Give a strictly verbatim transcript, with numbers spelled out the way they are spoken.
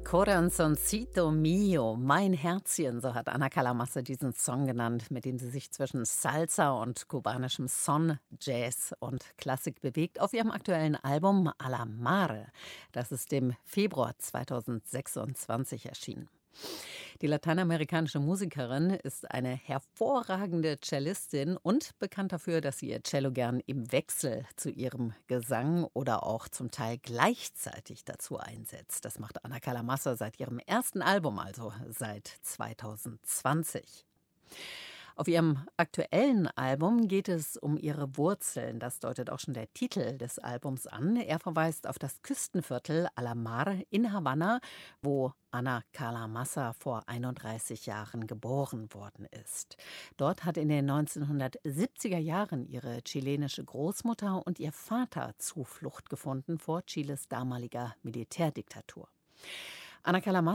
Corazoncito mio, mein Herzchen, so hat Ana Calamasso diesen Song genannt, mit dem sie sich zwischen Salsa und kubanischem Son, Jazz und Klassik bewegt, auf ihrem aktuellen Album A la Mare. Das ist im Februar zweitausendsechsundzwanzig erschienen. Die lateinamerikanische Musikerin ist eine hervorragende Cellistin und bekannt dafür, dass sie ihr Cello gern im Wechsel zu ihrem Gesang oder auch zum Teil gleichzeitig dazu einsetzt. Das macht Ana Calamasso seit ihrem ersten Album, also seit zweitausendzwanzig. Auf ihrem aktuellen Album geht es um ihre Wurzeln. Das deutet auch schon der Titel des Albums an. Er verweist auf das Küstenviertel A la Mar in Havanna, wo Ana Calamasso vor einunddreißig Jahren geboren worden ist. Dort hat in den neunzehnhundertsiebziger Jahren ihre chilenische Großmutter und ihr Vater Zuflucht gefunden vor Chiles damaliger Militärdiktatur. Ana Calamasso